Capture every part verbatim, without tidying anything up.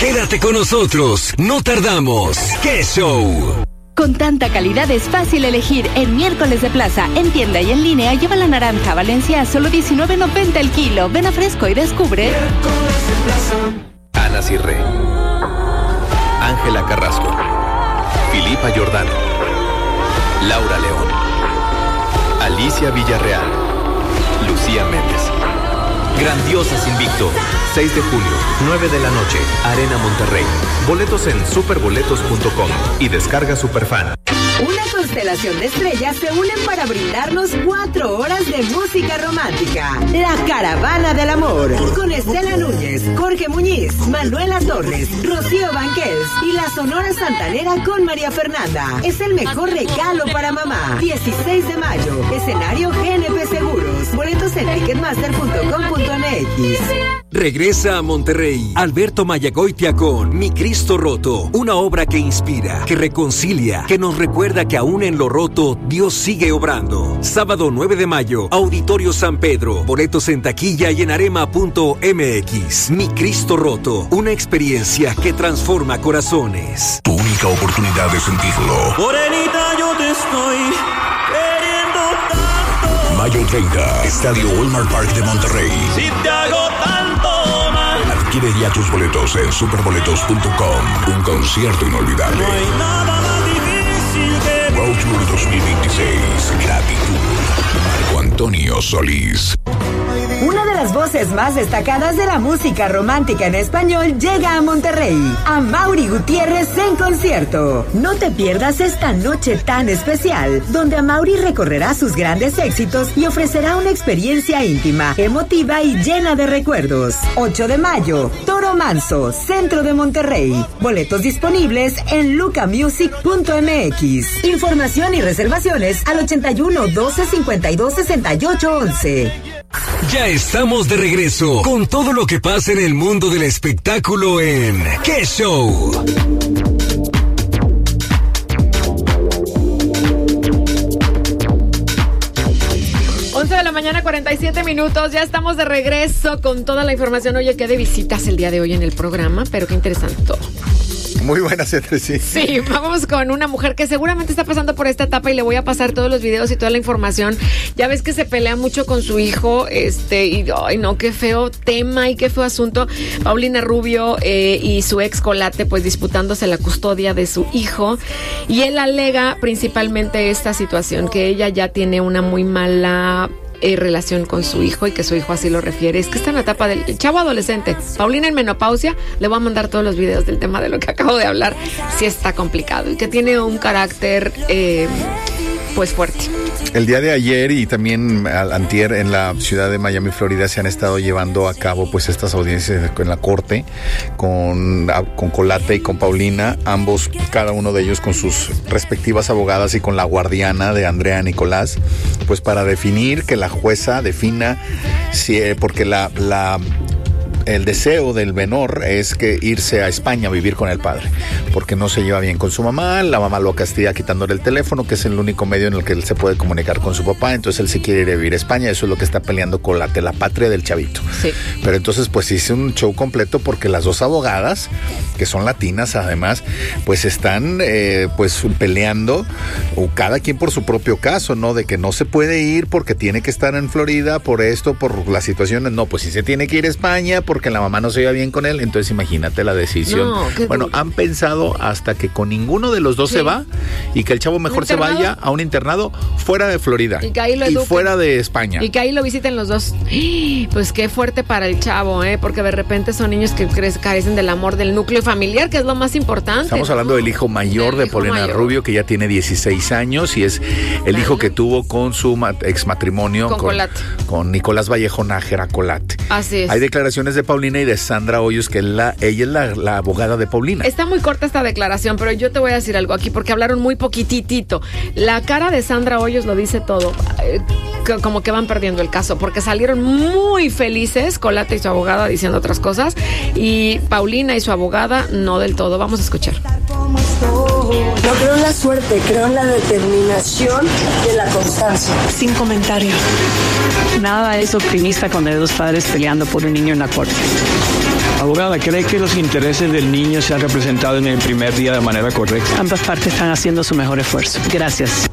Quédate con nosotros, no tardamos. ¡Qué show! Con tanta calidad es fácil elegir. En Miércoles de Plaza, en tienda y en línea, lleva la naranja Valencia a solo diecinueve noventa el kilo. Ven a Fresco y descubre. Ana Cirré, Ángela Carrasco, Filipa Giordano, Laura León, Alicia Villarreal, Lucía Méndez. Grandiosas Invicto, seis de julio, nueve de la noche, Arena Monterrey. Boletos en superboletos punto com y descarga Superfan. Una constelación de estrellas se unen para brindarnos cuatro horas de música romántica. La Caravana del Amor. Con Estela Núñez, Jorge Muñiz, Manuela Torres, Rocío Banquels y la Sonora Santanera con María Fernanda. Es el mejor regalo para mamá. dieciséis de mayo. Escenario G N P Seguros. Boletos en ticketmaster punto com punto m x. Regresa a Monterrey Alberto Mayagoitia con Mi Cristo Roto, una obra que inspira, que reconcilia, que nos recuerda que aún en lo roto Dios sigue obrando. Sábado nueve de mayo, Auditorio San Pedro, boletos en taquilla y en arema punto m x. Mi Cristo Roto, una experiencia que transforma corazones. Tu única oportunidad de sentirlo. Morenita, yo te estoy queriendo tanto. Mayo treinta, Estadio Walmart Park de Monterrey. Si te hago tanto mal. Adquiere ya tus boletos en superboletos punto com. Un concierto inolvidable. No hay nada más difícil que... Road Tour dos mil veintiséis. Gratitud. Marco Antonio Solís. Una de las voces más destacadas de la música romántica en español llega a Monterrey. Amaury Gutiérrez en concierto. No te pierdas esta noche tan especial, donde Amaury recorrerá sus grandes éxitos y ofrecerá una experiencia íntima, emotiva y llena de recuerdos. ocho de mayo, Toro Manso, centro de Monterrey. Boletos disponibles en luca music punto m x. Información y reservaciones al ochenta y uno, doce, cincuenta y dos, sesenta y ocho, once. Ya estamos de regreso con todo lo que pasa en el mundo del espectáculo en ¡Qué Show! once de la mañana, cuarenta y siete minutos. Ya estamos de regreso con toda la información. Oye, qué de visitas el día de hoy en el programa, pero qué interesante todo. Muy buenas, entre sí. Sí, vamos con una mujer que seguramente está pasando por esta etapa y le voy a pasar todos los videos y toda la información. Ya ves que se pelea mucho con su hijo, este, y ay no, qué feo tema y qué feo asunto. Paulina Rubio eh, y su ex Colate, pues disputándose la custodia de su hijo. Y él alega principalmente esta situación, que ella ya tiene una muy mala Eh, relación con su hijo y que su hijo así lo refiere. Es que está en la etapa del chavo adolescente. Paulina en menopausia. Le voy a mandar todos los videos del tema de lo que acabo de hablar. Sí está complicado y que tiene un carácter eh, pues fuerte. El día de ayer y también al antier en la ciudad de Miami, Florida, se han estado llevando a cabo pues estas audiencias en la corte con, con Colate y con Paulina, ambos, cada uno de ellos con sus respectivas abogadas y con la guardiana de Andrea Nicolás, pues para definir, que la jueza defina si, porque la, la el deseo del menor es que irse a España a vivir con el padre, porque no se lleva bien con su mamá, la mamá lo castiga quitándole el teléfono, que es el único medio en el que él se puede comunicar con su papá, entonces él se quiere ir a vivir a España, eso es lo que está peleando con la, la patria del chavito. Sí. Pero entonces pues hice un show completo porque las dos abogadas, que son latinas además, pues están eh, pues peleando, o cada quien por su propio caso, ¿no? De que no se puede ir porque tiene que estar en Florida por esto, por las situaciones, no, pues sí se tiene que ir a España por porque la mamá no se iba bien con él, entonces imagínate la decisión. No, bueno, duro. Han pensado hasta que con ninguno de los dos sí. se va y que el chavo mejor se vaya a un internado fuera de Florida y, que ahí lo y fuera de España. Y que ahí lo visiten los dos. Pues qué fuerte para el chavo, ¿eh? Porque de repente son niños que carecen del amor del núcleo familiar, que es lo más importante. Estamos hablando ¿no? del hijo mayor del de hijo Paulina mayor. Rubio, que ya tiene dieciséis años y es el hijo que tuvo con su ex matrimonio con, con, con Nicolás Vallejo Nájera Colate. Así es. Hay declaraciones de Paulina y de Sandra Hoyos, que la, ella es la, la abogada de Paulina. Está muy corta esta declaración, pero yo te voy a decir algo aquí porque hablaron muy poquititito. La cara de Sandra Hoyos lo dice todo. Eh, como que van perdiendo el caso, porque salieron muy felices Colate y su abogada diciendo otras cosas, y Paulina y su abogada no del todo. Vamos a escuchar. No creo en la suerte, creo en la determinación y en la constancia. Sin comentarios. Nada es optimista cuando hay dos padres peleando por un niño en la corte. abogada, ¿cree que los intereses del niño se han representado en el primer día de manera correcta? Ambas partes están haciendo su mejor esfuerzo. Gracias.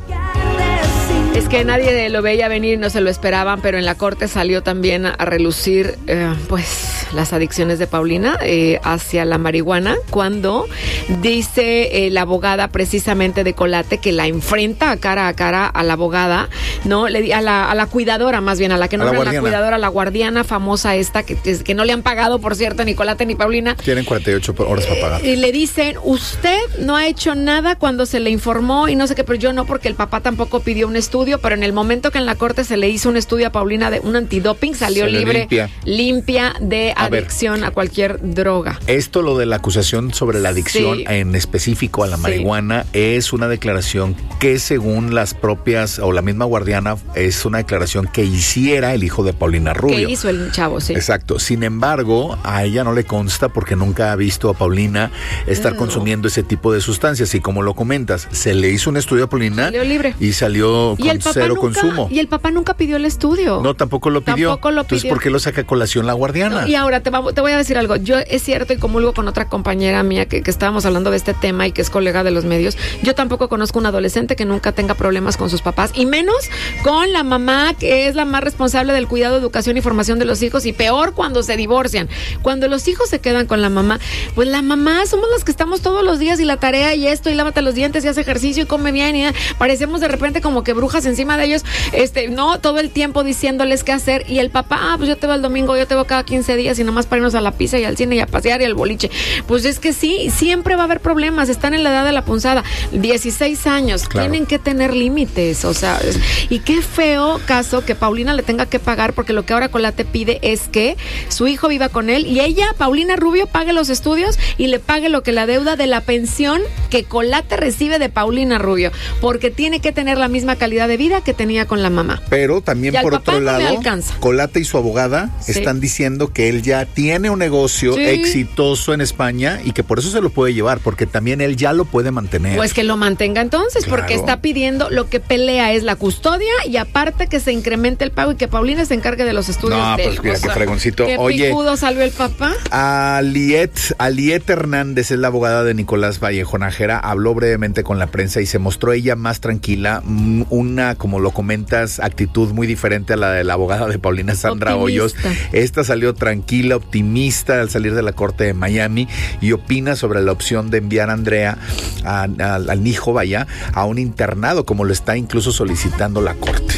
Es que nadie lo veía venir, no se lo esperaban, pero en la corte salió también a relucir eh, pues las adicciones de Paulina eh, hacia la marihuana, cuando dice eh, la abogada precisamente de Colate, que la enfrenta cara a cara a la abogada, no le a la, a la cuidadora, más bien a la que no era la cuidadora, la guardiana famosa esta, que, que no le han pagado, por cierto, ni Colate ni Paulina. Tienen cuarenta y ocho horas para pagar. Y le dicen, usted no ha hecho nada cuando se le informó y no sé qué, pero yo no, porque el papá tampoco pidió un estudio, pero en el momento que en la corte se le hizo un estudio a Paulina de un antidoping, salió libre, limpia. limpia de a adicción ver, a cualquier droga. Esto, lo de la acusación sobre la adicción, sí, en específico a la marihuana, sí, es una declaración que según las propias, o la misma guardiana, es una declaración que hiciera el hijo de Paulina Rubio. Que hizo el chavo, sí. Exacto. Sin embargo, a ella no le consta porque nunca ha visto a Paulina estar no. consumiendo ese tipo de sustancias. Y como lo comentas, se le hizo un estudio a Paulina. Salió libre. Y salió con cero nunca, consumo. Y el papá nunca pidió el estudio. No, tampoco lo pidió. Tampoco lo pidió. Entonces, ¿por qué lo saca a colación la guardiana? No, y ahora te, va, te voy a decir algo. Yo, es cierto, y comulgo con otra compañera mía que, que estábamos hablando de este tema y que es colega de los medios, yo tampoco conozco un adolescente que nunca tenga problemas con sus papás, y menos con la mamá, que es la más responsable del cuidado, educación y formación de los hijos, y peor cuando se divorcian. Cuando los hijos se quedan con la mamá, pues la mamá somos las que estamos todos los días, y la tarea y esto, y lávate los dientes y hace ejercicio y come bien, y parecemos de repente como que brujas encima de ellos, este, no, todo el tiempo diciéndoles qué hacer, y el papá, ah, pues yo te veo el domingo, yo te veo cada quince días, y nomás para irnos a la pizza y al cine y a pasear y al boliche. Pues es que sí, siempre va a haber problemas, están en la edad de la punzada, dieciséis años, claro, tienen que tener límites, o sea, y qué feo caso que Paulina le tenga que pagar, porque lo que ahora Colate pide es que su hijo viva con él, y ella, Paulina Rubio, pague los estudios y le pague lo que la deuda de la pensión que Colate recibe de Paulina Rubio, porque tiene que tener la misma calidad de vida que tenía con la mamá. Pero también por otro lado, no Colate y su abogada sí. están diciendo que él ya tiene un negocio sí. exitoso en España y que por eso se lo puede llevar, porque también él ya lo puede mantener. Pues que lo mantenga entonces, claro, porque está pidiendo, lo que pelea es la custodia, y aparte que se incremente el pago y que Paulina se encargue de los estudios no, de pues él. Mira, o sea, qué fregoncito. Qué Oye, picudo salió el papá. Aliet, Aliet Hernández es la abogada de Nicolás Vallejo Nájera, habló brevemente con la prensa y se mostró ella más tranquila, una, como lo comentas, actitud muy diferente a la de la abogada de Paulina, Sandra Hoyos. Esta salió tranquila, optimista al salir de la corte de Miami, y opina sobre la opción de enviar a Andrea, a, a, al hijo, vaya, a un internado, como lo está incluso solicitando la corte.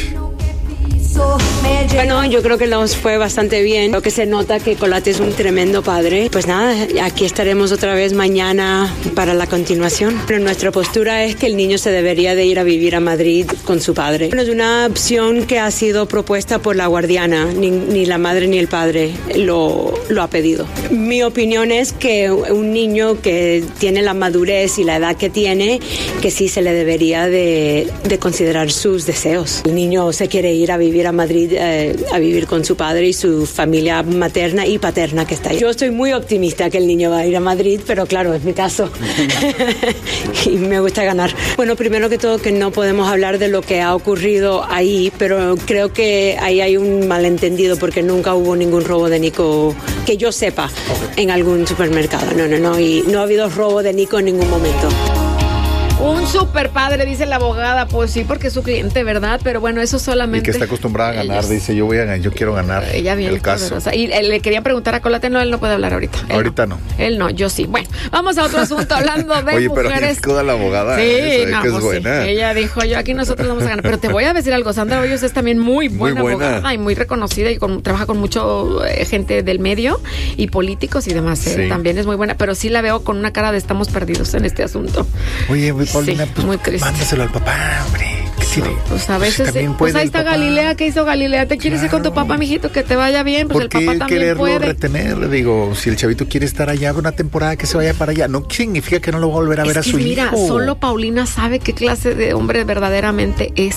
Bueno, yo creo que nos fue bastante bien. Creo que se nota que Colate es un tremendo padre. Pues nada, aquí estaremos otra vez mañana para la continuación. Pero nuestra postura es que el niño se debería de ir a vivir a Madrid con su padre. Bueno, es una opción que ha sido propuesta por la guardiana. Ni, ni la madre ni el padre lo, lo ha pedido. Mi opinión es que un niño que tiene la madurez y la edad que tiene, que sí se le debería de, de considerar sus deseos. El niño se quiere ir a vivir a Madrid eh, a vivir con su padre y su familia materna y paterna que está ahí. Yo estoy muy optimista que el niño va a ir a Madrid, pero claro, es mi caso y me gusta ganar. Bueno, primero que todo, que no podemos hablar de lo que ha ocurrido ahí, pero creo que ahí hay un malentendido, porque nunca hubo ningún robo de Nico que yo sepa en algún supermercado. No, no, no, y no ha habido robo de Nico en ningún momento. Un super padre, dice la abogada. Pues sí, porque es su cliente, ¿verdad? Pero bueno, eso solamente... Y que está acostumbrada a ganar, ellos, dice, yo voy a ganar, yo quiero ganar ella viene el caso. Poderosa. Y eh, le quería preguntar a Colate, no, él no puede hablar ahorita. Él ahorita no. no. Él no, yo sí. Bueno, vamos a otro asunto, hablando de Oye, mujeres. Oye, pero escuda la abogada. Sí, eh, no, que pues es buena. Sí. Ella dijo, yo aquí nosotros vamos a ganar. Pero te voy a decir algo, Sandra Hoyos es también muy buena, muy buena. abogada y muy reconocida, y con, trabaja con mucho eh, gente del medio y políticos y demás. Eh. Sí. También es muy buena, pero sí la veo con una cara de estamos perdidos en este asunto. Oye, Paulina, sí, pues muy triste. Mándaselo al papá. Hombre, sí, pues a veces sí, pues ahí está Galilea. ¿Qué hizo Galilea? ¿Te quieres claro. ir con tu papá, mijito? Que te vaya bien. Pues el papá también quererlo puede retener? Digo, si el chavito quiere estar allá una temporada, que se vaya para allá. No significa que no lo va a volver a es ver que a su mira, hijo. Mira, solo Paulina sabe qué clase de hombre verdaderamente es.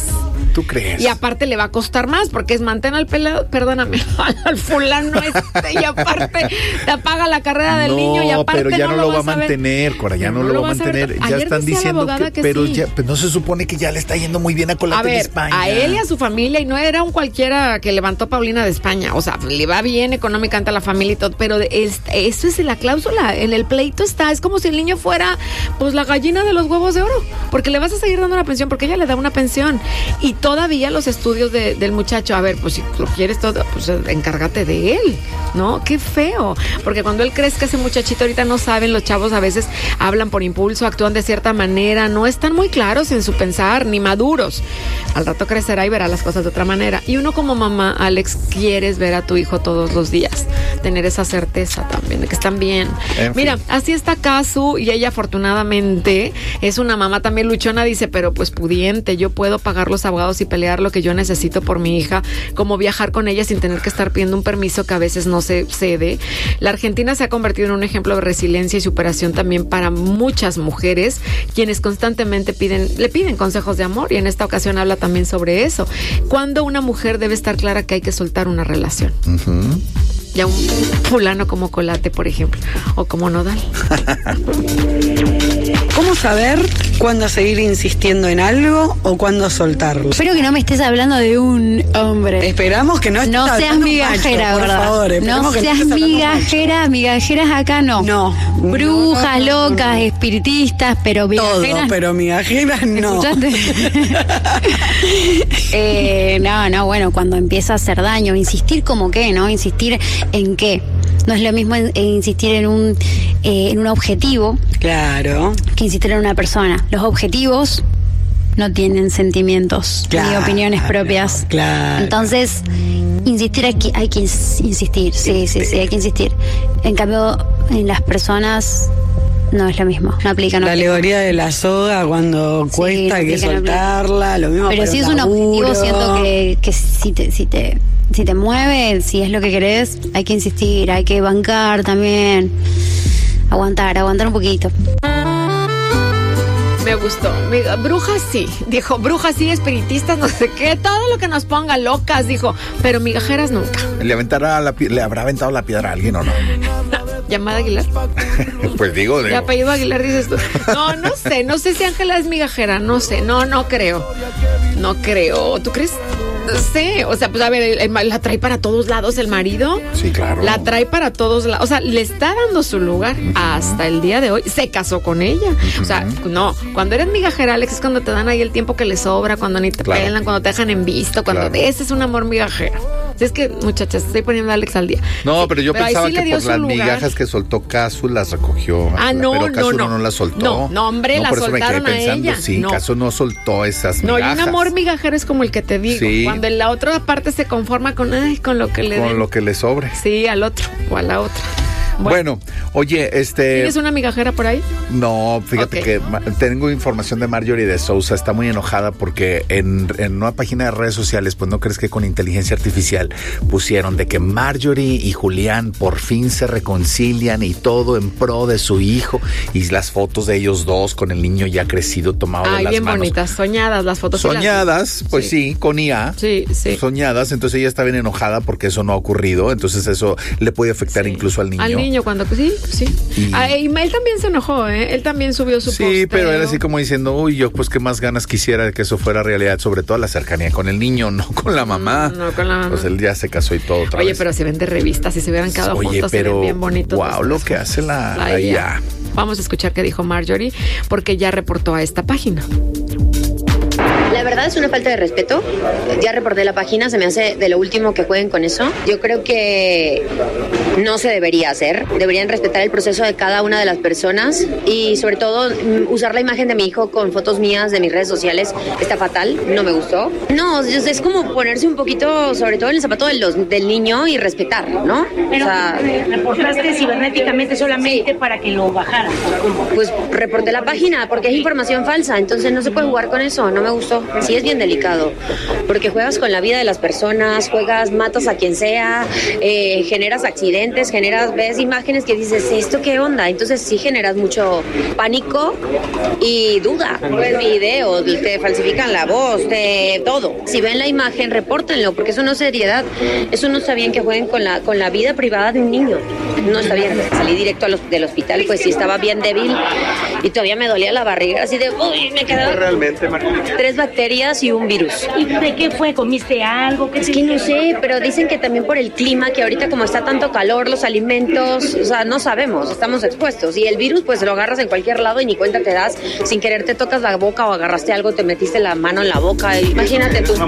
¿Tú crees? Y aparte le va a costar más porque es mantén al pelado, perdóname, al fulano este, y aparte te apaga la carrera del no, niño y aparte pero ya no, no lo lo va a va mantener, Cora, ya no, no lo, lo va a mantener. Ya Ayer están diciendo que, que pero sí. ya, pues no se supone que ya le está yendo muy bien a Colate a ver, en España. A él y a su familia, y no era un cualquiera que levantó Paulina de España, o sea, le va bien económicamente a la familia y todo, pero es, eso es la cláusula, en el pleito está, es como si el niño fuera pues la gallina de los huevos de oro, porque le vas a seguir dando una pensión, porque ella le da una pensión, y todavía los estudios de, del muchacho, a ver, pues si lo quieres todo, pues encárgate de él, ¿no? Qué feo, porque cuando él crezca ese muchachito, ahorita no saben, los chavos a veces hablan por impulso, actúan de cierta manera, no están muy claros en su pensar, ni maduros. Al rato crecerá y verá las cosas de otra manera. Y uno como mamá, Alex, quieres ver a tu hijo todos los días, tener esa certeza también de que están bien. En Mira, fin. Así está Casu, y ella afortunadamente es una mamá también luchona, dice, pero pues pudiente, yo puedo pagar los abogados y pelear lo que yo necesito por mi hija, como viajar con ella sin tener que estar pidiendo un permiso que a veces no se cede. La Argentina se ha convertido en un ejemplo de resiliencia y superación también para muchas mujeres, quienes constantemente piden, le piden consejos de amor, y en esta ocasión habla también sobre eso. Cuando una mujer debe estar clara que hay que soltar una relación. Uh-huh. Ya un fulano como Colate, por ejemplo, o como Nodal. ¿Cómo saber cuándo seguir insistiendo en algo o cuándo soltarlo? Espero que no me estés hablando de un hombre. Esperamos que no estés No seas migajera, macho, ¿verdad? Por favor, no que seas no migajera, migajeras acá no. No. Brujas, no, no, no, locas, no. espiritistas, pero migajeras. Todo, pero migajeras no. eh, no, no, bueno, cuando empieza a hacer daño, insistir como qué, ¿no? Insistir en qué. No es lo mismo en, en insistir en un eh, en un objetivo, claro, que insistir en una persona. Los objetivos no tienen sentimientos, claro, ni opiniones propias. Claro. Entonces, insistir hay que, hay que insistir, sí, sí, sí, hay que insistir. En cambio, en las personas no es lo mismo, no aplica. No la aplica. alegoría de la soga cuando sí, cuesta, no hay que soltarla, no lo mismo. Pero si es un laburo. objetivo, siento que, que si te, si te si te mueve, si es lo que querés, hay que insistir, hay que bancar también, aguantar, aguantar un poquito. Me gustó. Brujas sí, dijo, brujas sí, espiritistas, no sé qué, todo lo que nos ponga locas, dijo, pero migajeras nunca. ¿Le aventará la, le habrá aventado la piedra a alguien o no? ¿Llamada Aguilar? Pues digo, digo. ¿De apellido Aguilar dices tú? No, no sé, no sé si Ángela es migajera, no sé, no, no creo. No creo, ¿tú crees? Sí, o sea, pues a ver, el, el, la trae para todos lados el marido. Sí, claro. La trae para todos lados, o sea, le está dando su lugar uh-huh. hasta el día de hoy. Se casó con ella. Uh-huh. O sea, no, cuando eres migajera, Alex, es cuando te dan ahí el tiempo que le sobra, cuando ni te claro. pelan, cuando te dejan en visto, cuando claro. ese es un amor migajero. Si es que, muchachas, estoy poniendo a Alex al día. No, sí, pero yo pero pensaba sí que por las lugar. migajas que soltó Casu las recogió. Ah, no, pero Casu no, no. no las soltó. No, no, hombre, no, las por eso soltaron me quedé pensando, a ella. Sí, no. Casu no soltó esas migajas. No, y un amor migajero es como el que te digo. Sí. Cuando en la otra parte se conforma con, ay, con lo que le Con den. lo que le sobre. Sí, al otro o a la otra. Bueno, bueno, oye, este... ¿Tienes una migajera por ahí? No, fíjate okay. que tengo información de Marjorie de Sousa, está muy enojada porque en, en una página de redes sociales, pues no crees que con inteligencia artificial pusieron de que Marjorie y Julián por fin se reconcilian y todo en pro de su hijo, y las fotos de ellos dos con el niño ya crecido tomado Ay, de las bien manos. Bonitas, soñadas las fotos. Soñadas, pues sí, sí con I A. Sí, sí. Soñadas, entonces ella está bien enojada porque eso no ha ocurrido, entonces eso le puede afectar sí. incluso al niño. Al niño cuando sí, sí. Y ah, él también se enojó, ¿eh? Él también subió su Sí, posteo. pero era así como diciendo, uy, yo pues qué más ganas quisiera de que eso fuera realidad, sobre todo la cercanía con el niño, no con la mamá. Mm, no con la mamá. Pues él ya se casó y todo otra Oye, vez. pero se ven de revistas, si se hubieran quedado Oye, juntos, pero, se ven bien bonitos. Wow, lo que hace la, la, la I A. Vamos a escuchar qué dijo Marjorie, porque ya reportó a esta página. La verdad es una falta de respeto. Ya reporté la página, se me hace de lo último que jueguen con eso. Yo creo que no se debería hacer. Deberían respetar el proceso de cada una de las personas y sobre todo usar la imagen de mi hijo con fotos mías de mis redes sociales está fatal, no me gustó. No, es como ponerse un poquito, sobre todo en el zapato de los, del niño y respetar, ¿no? Pero o sea, reportaste cibernéticamente solamente sí. para que lo bajaran. Pues reporté la página porque es información falsa, entonces no se puede jugar con eso, no me gustó. sí es bien delicado, porque juegas con la vida de las personas, juegas, matas a quien sea, eh, generas accidentes, generas, ves imágenes que dices, ¿esto qué onda? Entonces sí generas mucho pánico y duda. Ves videos, te falsifican la voz, te, todo. Si ven la imagen, repórtenlo, porque eso no es seriedad. Eso no está bien que jueguen con la, con la vida privada de un niño. No está bien. Salí directo a los, del hospital, pues sí estaba bien débil y todavía me dolía la barriga, así de, uy, me quedaron realmente tres bacterias y un virus. ¿Y de qué fue? ¿Comiste algo? ¿Qué es que no sé, pero dicen que también por el clima, que ahorita como está tanto calor, los alimentos, o sea, no sabemos, estamos expuestos. Y el virus, pues lo agarras en cualquier lado y ni cuenta te das. Sin querer te tocas la boca o agarraste algo, te metiste la mano en la boca. Imagínate tú.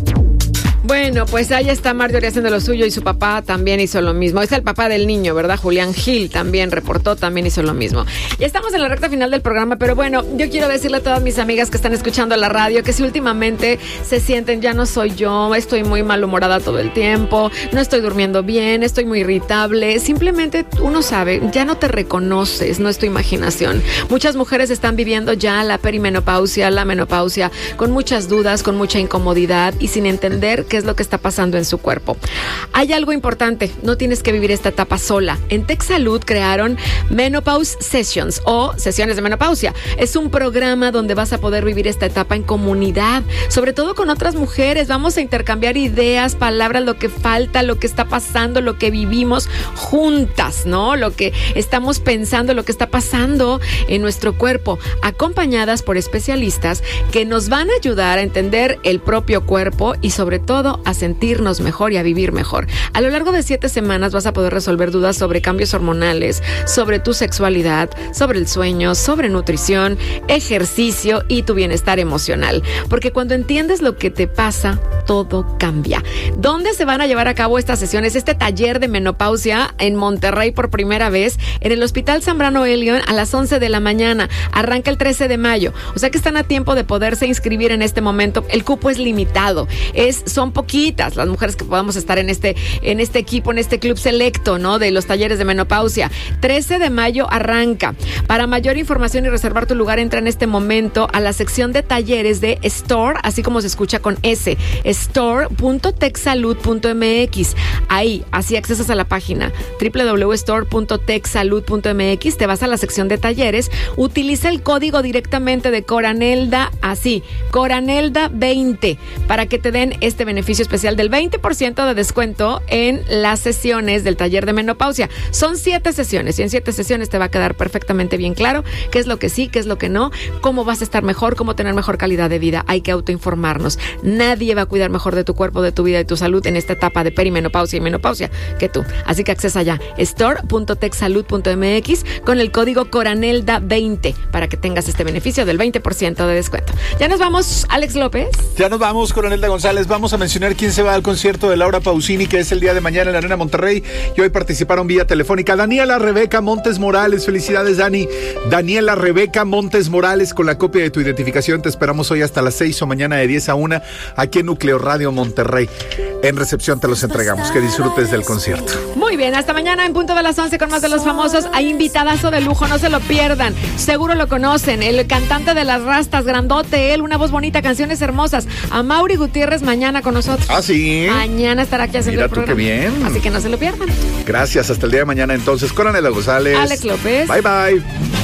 Bueno, pues ahí está Marjorie haciendo lo suyo y su papá también hizo lo mismo. Es el papá del niño, ¿verdad? Julián Gil también reportó, también hizo lo mismo. Ya estamos en la recta final del programa, pero bueno, yo quiero decirle a todas mis amigas que están escuchando la radio que si últimamente se sienten, ya no soy yo, estoy muy malhumorada todo el tiempo, no estoy durmiendo bien, estoy muy irritable, simplemente uno sabe, ya no te reconoces, no es tu imaginación. Muchas mujeres están viviendo ya la perimenopausia, la menopausia, con muchas dudas, con mucha incomodidad y sin entender que es lo que está pasando en su cuerpo. Hay algo importante, no tienes que vivir esta etapa sola. En TechSalud crearon Menopause Sessions o sesiones de menopausia. Es un programa donde vas a poder vivir esta etapa en comunidad, sobre todo con otras mujeres. Vamos a intercambiar ideas, palabras, lo que falta, lo que está pasando, lo que vivimos juntas, ¿no? Lo que estamos pensando, lo que está pasando en nuestro cuerpo, acompañadas por especialistas que nos van a ayudar a entender el propio cuerpo y sobre todo a sentirnos mejor y a vivir mejor. A lo largo de siete semanas vas a poder resolver dudas sobre cambios hormonales, sobre tu sexualidad, sobre el sueño, sobre nutrición, ejercicio y tu bienestar emocional. Porque cuando entiendes lo que te pasa, todo cambia. ¿Dónde se van a llevar a cabo estas sesiones? Este taller de menopausia en Monterrey por primera vez en el Hospital Zambrano Elion a las once de la mañana. Arranca el trece de mayo. O sea que están a tiempo de poderse inscribir en este momento. El cupo es limitado. Es, son poquitas las mujeres que podamos estar en este, en este equipo, en este club selecto, ¿no? De los talleres de menopausia. trece de mayo arranca. Para mayor información y reservar tu lugar, entra en este momento a la sección de talleres de Store, así como se escucha con S, store punto techsalud punto m x. Ahí, así accesas a la página doble u doble u doble u punto store punto techsalud punto m x, te vas a la sección de talleres, utiliza el código directamente de Coranelda, así, Coranelda veinte, para que te den este beneficio especial del veinte por ciento de descuento en las sesiones del taller de menopausia. Son siete sesiones y en siete sesiones te va a quedar perfectamente bien claro qué es lo que sí, qué es lo que no, cómo vas a estar mejor, cómo tener mejor calidad de vida. Hay que autoinformarnos. Nadie va a cuidar mejor de tu cuerpo, de tu vida y tu salud en esta etapa de perimenopausia y menopausia que tú. Así que accesa ya store punto techsalud punto m x con el código Coranelda veinte para que tengas este beneficio del veinte por ciento de descuento. Ya nos vamos, Alex López. Ya nos vamos, Coronelda González. Vamos a mencionar quién se va al concierto de Laura Pausini, que es el día de mañana en la Arena Monterrey, y hoy participaron vía telefónica Daniela Rebeca Montes Morales. Felicidades, Dani. Daniela Rebeca Montes Morales, con la copia de tu identificación. Te esperamos hoy hasta las seis o mañana de diez a una aquí en Núcleo Radio Monterrey. En recepción te los entregamos. Que disfrutes del concierto. Muy bien, hasta mañana en punto de las once con más de los famosos. Hay invitadazo de lujo, no se lo pierdan. Seguro lo conocen, el cantante de las rastas, grandote, él, una voz bonita, canciones hermosas. Amaury Gutiérrez mañana con nosotros. Ah, sí. Mañana estará aquí haciendo Mira el tú programa. qué bien. Así que no se lo pierdan. Gracias, hasta el día de mañana entonces. Coronelda González. Alex López. Bye, bye.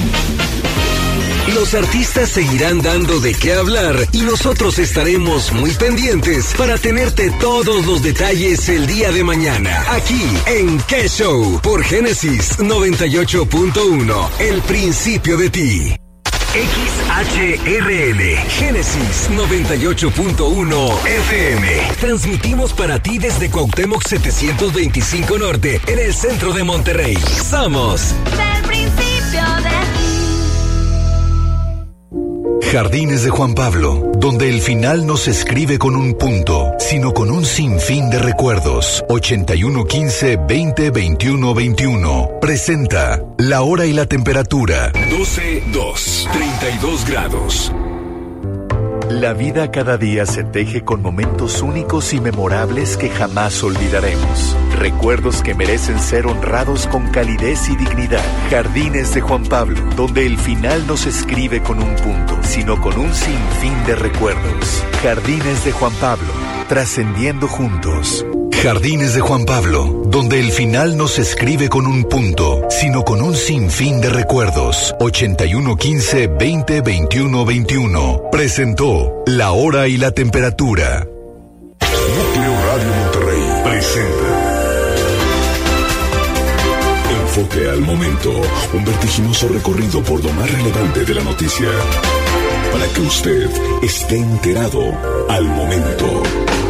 Los artistas seguirán dando de qué hablar y nosotros estaremos muy pendientes para tenerte todos los detalles el día de mañana, aquí en ¿Qué Show? Por Génesis noventa y ocho punto uno, el principio de ti. X H R L, Génesis noventa y ocho punto uno F M. Transmitimos para ti desde Cuauhtémoc setecientos veinticinco Norte, en el centro de Monterrey. Somos del principio de ti. Jardines de Juan Pablo, donde el final no se escribe con un punto, sino con un sinfín de recuerdos. ochenta y uno quince veinte veintiuno veintiuno. Presenta la hora y la temperatura. doce dos, treinta y dos grados. La vida cada día se teje con momentos únicos y memorables que jamás olvidaremos. Recuerdos que merecen ser honrados con calidez y dignidad. Jardines de Juan Pablo, donde el final no se escribe con un punto, sino con un sinfín de recuerdos. Jardines de Juan Pablo, trascendiendo juntos. Jardines de Juan Pablo, donde el final no se escribe con un punto, sino con un sinfín de recuerdos. ochenta y uno quince veinte veintiuno veintiuno. Presentó La Hora y la Temperatura. Núcleo Radio Monterrey presenta Enfoque al Momento, un vertiginoso recorrido por lo más relevante de la noticia, para que usted esté enterado al momento.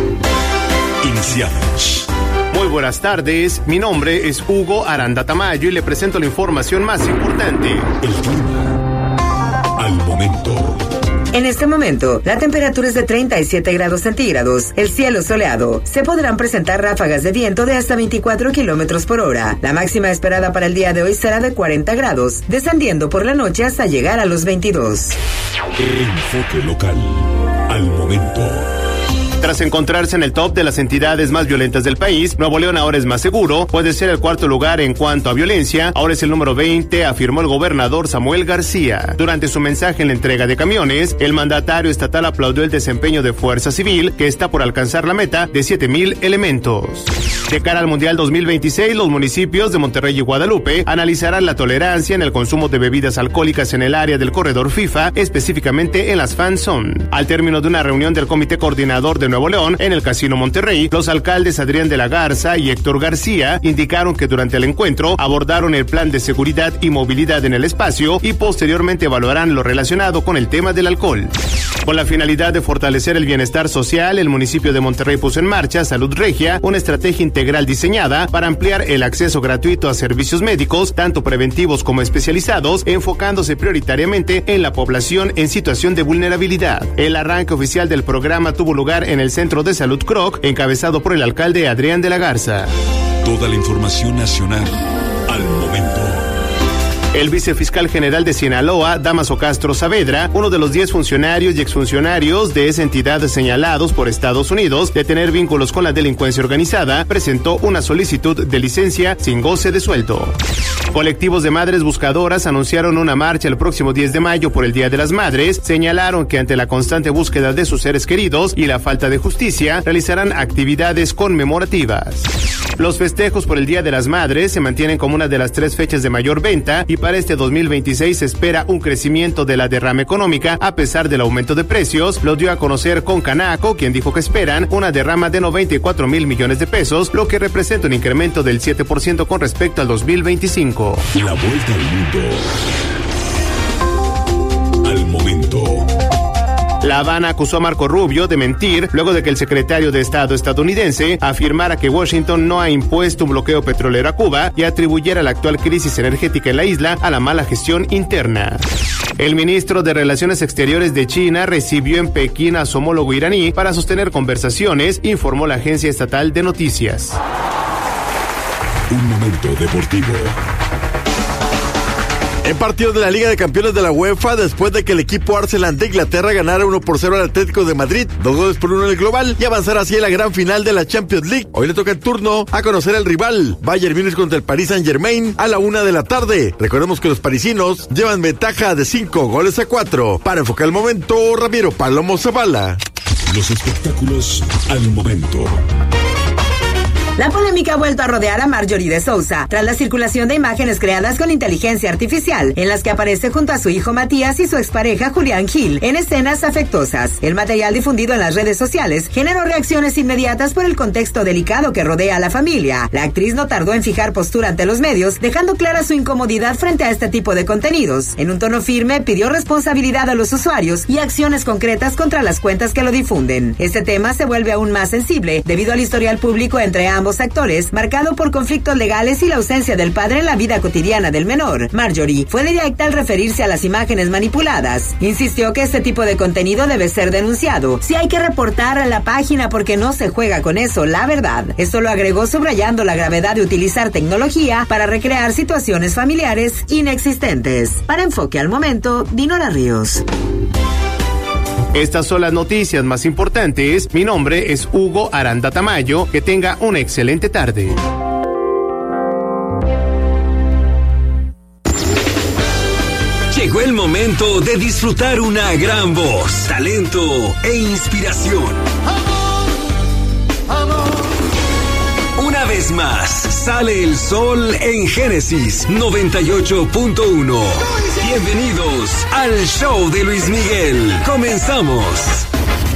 Iniciamos. Muy buenas tardes, mi nombre es Hugo Aranda Tamayo y le presento la información más importante. El clima al momento. En este momento, la temperatura es de treinta y siete grados centígrados, el cielo soleado. Se podrán presentar ráfagas de viento de hasta veinticuatro kilómetros por hora. La máxima esperada para el día de hoy será de cuarenta grados, descendiendo por la noche hasta llegar a los veintidós. Enfoque local al momento. Tras encontrarse en el top de las entidades más violentas del país, Nuevo León ahora es más seguro, puede ser el cuarto lugar en cuanto a violencia, ahora es el número veinte, afirmó el gobernador Samuel García. Durante su mensaje en la entrega de camiones, el mandatario estatal aplaudió el desempeño de Fuerza Civil, que está por alcanzar la meta de siete mil elementos. De cara al Mundial dos mil veintiséis, los municipios de Monterrey y Guadalupe analizarán la tolerancia en el consumo de bebidas alcohólicas en el área del corredor FIFA, específicamente en las fan zone. Al término de una reunión del Comité Coordinador de Nuevo León en el Casino Monterrey, los alcaldes Adrián de la Garza y Héctor García indicaron que durante el encuentro abordaron el plan de seguridad y movilidad en el espacio y posteriormente evaluarán lo relacionado con el tema del alcohol. Con la finalidad de fortalecer el bienestar social, el municipio de Monterrey puso en marcha Salud Regia, una estrategia integral diseñada para ampliar el acceso gratuito a servicios médicos, tanto preventivos como especializados, enfocándose prioritariamente en la población en situación de vulnerabilidad. El arranque oficial del programa tuvo lugar en el Centro de Salud Croc, encabezado por el alcalde Adrián de la Garza. Toda la información nacional al momento. El vicefiscal general de Sinaloa, Dámaso Castro Saavedra, uno de los diez funcionarios y exfuncionarios de esa entidad señalados por Estados Unidos de tener vínculos con la delincuencia organizada, presentó una solicitud de licencia sin goce de sueldo. Colectivos de madres buscadoras anunciaron una marcha el próximo diez de mayo por el Día de las Madres. Señalaron que ante la constante búsqueda de sus seres queridos y la falta de justicia, realizarán actividades conmemorativas. Los festejos por el Día de las Madres se mantienen como una de las tres fechas de mayor venta y para este dos mil veintiséis se espera un crecimiento de la derrama económica a pesar del aumento de precios. Lo dio a conocer con Canaco, quien dijo que esperan una derrama de noventa y cuatro mil millones de pesos, lo que representa un incremento del siete por ciento con respecto al dos mil veinticinco. La vuelta al mundo al momento. La Habana acusó a Marco Rubio de mentir luego de que el secretario de Estado estadounidense afirmara que Washington no ha impuesto un bloqueo petrolero a Cuba y atribuyera la actual crisis energética en la isla a la mala gestión interna. El ministro de Relaciones Exteriores de China recibió en Pekín a su homólogo iraní para sostener conversaciones, informó la agencia estatal de noticias. Un momento deportivo. En partidos de la Liga de Campeones de la UEFA, después de que el equipo Arsenal de Inglaterra ganara uno por cero al Atlético de Madrid, dos goles por uno en el global, y avanzar así en la gran final de la Champions League. Hoy le toca el turno a conocer al rival, Bayern Múnich contra el Paris Saint-Germain, a la una de la tarde. Recordemos que los parisinos llevan ventaja de cinco goles a cuatro. Para enfocar el momento, Ramiro Palomo Zavala. Los espectáculos al momento. La polémica ha vuelto a rodear a Marjorie de Sousa tras la circulación de imágenes creadas con inteligencia artificial, en las que aparece junto a su hijo Matías y su expareja Julián Gil en escenas afectuosas. El material difundido en las redes sociales generó reacciones inmediatas por el contexto delicado que rodea a la familia. La actriz no tardó en fijar postura ante los medios, dejando clara su incomodidad frente a este tipo de contenidos. En un tono firme, pidió responsabilidad a los usuarios y acciones concretas contra las cuentas que lo difunden. Este tema se vuelve aún más sensible debido al historial público entre ambos ambos actores, marcado por conflictos legales y la ausencia del padre en la vida cotidiana del menor. Marjorie fue directa al referirse a las imágenes manipuladas. Insistió que este tipo de contenido debe ser denunciado. Si hay que reportar a la página porque no se juega con eso, la verdad. Esto lo agregó subrayando la gravedad de utilizar tecnología para recrear situaciones familiares inexistentes. Para Enfoque al Momento, Dinora Ríos. Estas son las noticias más importantes. Mi nombre es Hugo Aranda Tamayo. Que tenga una excelente tarde. Llegó el momento de disfrutar una gran voz, talento e inspiración. Una vez más, sale el sol en Génesis noventa y ocho punto uno. Bienvenidos al show de Luis Miguel. Comenzamos.